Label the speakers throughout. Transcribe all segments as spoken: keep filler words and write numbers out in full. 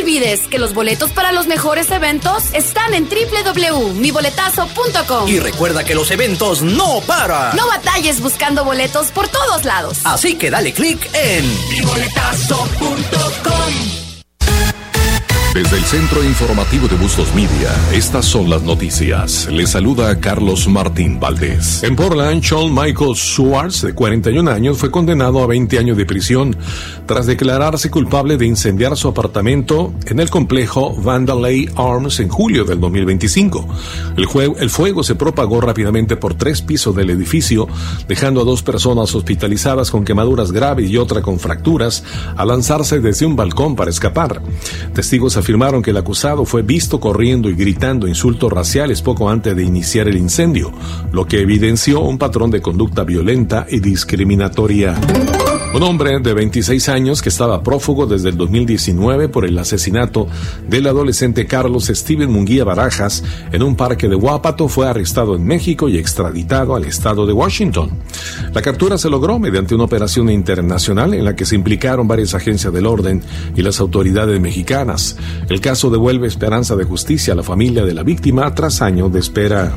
Speaker 1: olvides que los boletos para los mejores eventos están en doble u doble u doble u punto mi boletazo punto com.
Speaker 2: Y recuerda que los eventos no paran.
Speaker 1: No batalles buscando boletos por todos lados.
Speaker 2: Así que dale click en mi boletazo punto com.
Speaker 3: Desde el Centro Informativo de Bustos Media, estas son las noticias. Les saluda Carlos Martín Valdés. En Portland, Sean Michael Schwartz, de cuarenta y un años, fue condenado a veinte años de prisión tras declararse culpable de incendiar su apartamento en el complejo Vandalay Arms en julio del dos mil veinticinco. El, jue- el fuego se propagó rápidamente por tres pisos del edificio, dejando a dos personas hospitalizadas con quemaduras graves y otra con fracturas al lanzarse desde un balcón para escapar. Testigos afirmaron que el acusado fue visto corriendo y gritando insultos raciales poco antes de iniciar el incendio, lo que evidenció un patrón de conducta violenta y discriminatoria. Un hombre de veintiséis años que estaba prófugo desde el dos mil diecinueve por el asesinato del adolescente Carlos Steven Munguía Barajas en un parque de Wapato fue arrestado en México y extraditado al estado de Washington. La captura se logró mediante una operación internacional en la que se implicaron varias agencias del orden y las autoridades mexicanas. El caso devuelve esperanza de justicia a la familia de la víctima tras años de espera.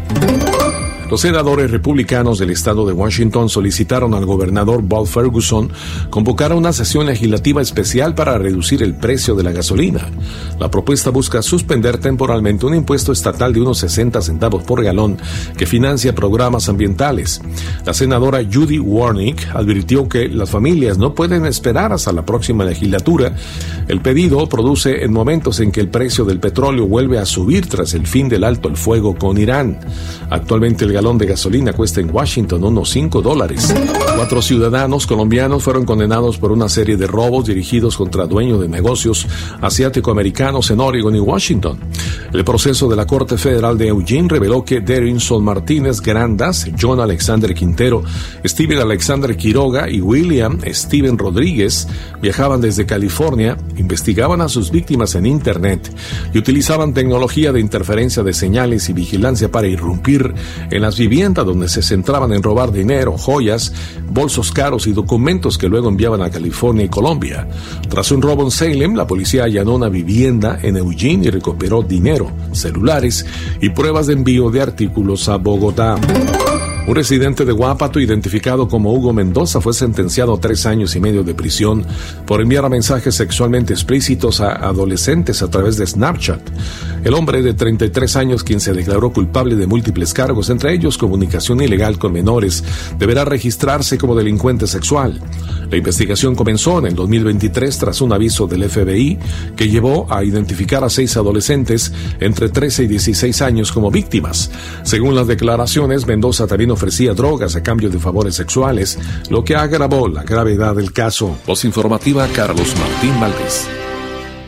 Speaker 3: Los senadores republicanos del estado de Washington solicitaron al gobernador Bob Ferguson convocar una sesión legislativa especial para reducir el precio de la gasolina. La propuesta busca suspender temporalmente un impuesto estatal de unos sesenta centavos por galón que financia programas ambientales. La senadora Judy Warnick advirtió que las familias no pueden esperar hasta la próxima legislatura. El pedido produce en momentos en que el precio del petróleo vuelve a subir tras el fin del alto el fuego con Irán. Actualmente el galón de gasolina cuesta en Washington unos cinco dólares. Cuatro ciudadanos colombianos fueron condenados por una serie de robos dirigidos contra dueños de negocios asiático-americanos en Oregon y Washington. El proceso de la Corte Federal de Eugene reveló que Derinson Martínez Grandas, John Alexander Quintero, Steven Alexander Quiroga y William Steven Rodríguez viajaban desde California, investigaban a sus víctimas en Internet y utilizaban tecnología de interferencia de señales y vigilancia para irrumpir en las viviendas donde se centraban en robar dinero, joyas, bolsos caros y documentos que luego enviaban a California y Colombia. Tras un robo en Salem, la policía allanó una vivienda en Eugene y recuperó dinero, celulares y pruebas de envío de artículos a Bogotá. Un residente de Wapato, identificado como Hugo Mendoza, fue sentenciado a tres años y medio de prisión por enviar mensajes sexualmente explícitos a adolescentes a través de Snapchat. El hombre de treinta y tres años, quien se declaró culpable de múltiples cargos, entre ellos comunicación ilegal con menores, deberá registrarse como delincuente sexual. La investigación comenzó en el dos mil veintitrés tras un aviso del F B I que llevó a identificar a seis adolescentes entre trece y dieciséis años como víctimas. Según las declaraciones, Mendoza también ofrecía drogas a cambio de favores sexuales, lo que agravó la gravedad del caso. Voz informativa, Carlos Martín Valdés.